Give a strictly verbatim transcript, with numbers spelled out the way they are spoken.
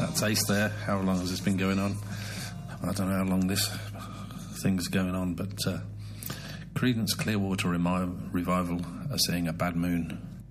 that taste there. How long has this been going on? I don't know how long this thing's going on, but uh, Creedence Clearwater Remi- Revival are seeing a bad moon